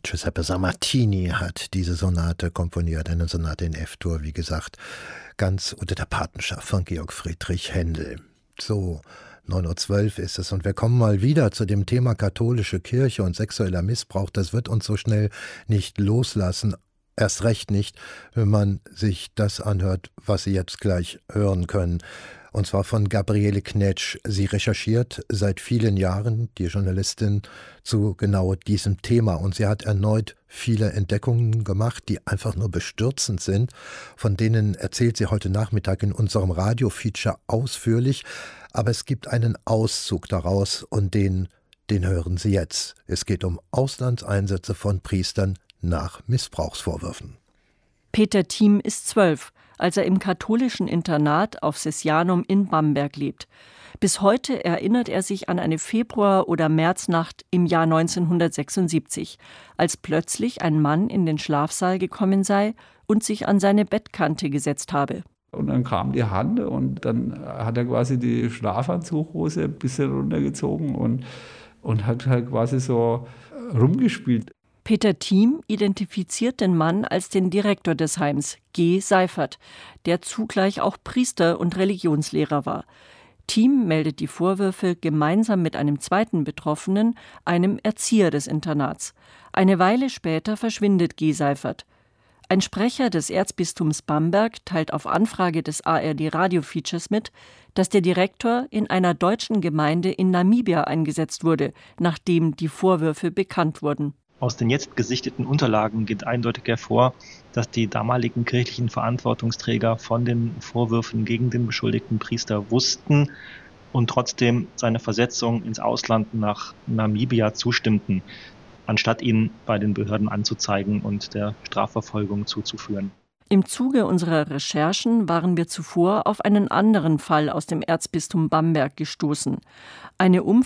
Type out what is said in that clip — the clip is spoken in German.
Giuseppe Sammartini hat diese Sonate komponiert, eine Sonate in F-Dur, wie gesagt, ganz unter der Patenschaft von Georg Friedrich Händel. So, 9:12 Uhr ist es und wir kommen mal wieder zu dem Thema katholische Kirche und sexueller Missbrauch. Das wird uns so schnell nicht loslassen, erst recht nicht, wenn man sich das anhört, was Sie jetzt gleich hören können. Und zwar von Gabriele Knetsch. Sie recherchiert seit vielen Jahren, die Journalistin, zu genau diesem Thema. Und sie hat erneut viele Entdeckungen gemacht, die einfach nur bestürzend sind. Von denen erzählt sie heute Nachmittag in unserem Radio-Feature ausführlich. Aber es gibt einen Auszug daraus und den hören Sie jetzt. Es geht um Auslandseinsätze von Priestern nach Missbrauchsvorwürfen. Peter Thiem ist 12, als er im katholischen Internat auf Sesianum in Bamberg lebt. Bis heute erinnert er sich an eine Februar- oder Märznacht im Jahr 1976, als plötzlich ein Mann in den Schlafsaal gekommen sei und sich an seine Bettkante gesetzt habe. Und dann kam die Hand und dann hat er quasi die Schlafanzughose ein bisschen runtergezogen und hat halt quasi so rumgespielt. Peter Thiem identifiziert den Mann als den Direktor des Heims, G. Seifert, der zugleich auch Priester und Religionslehrer war. Thiem meldet die Vorwürfe gemeinsam mit einem zweiten Betroffenen, einem Erzieher des Internats. Eine Weile später verschwindet G. Seifert. Ein Sprecher des Erzbistums Bamberg teilt auf Anfrage des ARD-Radio-Features mit, dass der Direktor in einer deutschen Gemeinde in Namibia eingesetzt wurde, nachdem die Vorwürfe bekannt wurden. Aus den jetzt gesichteten Unterlagen geht eindeutig hervor, dass die damaligen kirchlichen Verantwortungsträger von den Vorwürfen gegen den beschuldigten Priester wussten und trotzdem seine Versetzung ins Ausland nach Namibia zustimmten, anstatt ihn bei den Behörden anzuzeigen und der Strafverfolgung zuzuführen. Im Zuge unserer Recherchen waren wir zuvor auf einen anderen Fall aus dem Erzbistum Bamberg gestoßen. Eine